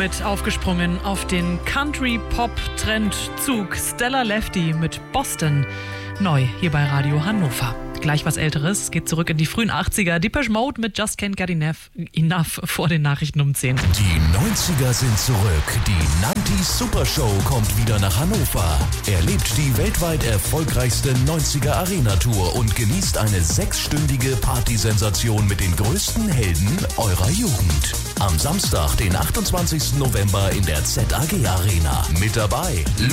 mit aufgesprungen auf den Country-Pop-Trendzug. Stella Lefty mit Boston. Neu hier bei Radio Hannover. Gleich was Älteres, geht zurück in die frühen 80er. Depeche Mode mit Just Can't Get Enough vor den Nachrichten um 10. Die 90er sind zurück. Die 90s Super Show kommt wieder nach Hannover. Erlebt die weltweit erfolgreichste 90er Arena-Tour und genießt eine 6-stündige Partysensation mit den größten Helden eurer Jugend. Am Samstag, den 28. November in der ZAG Arena. Mit dabei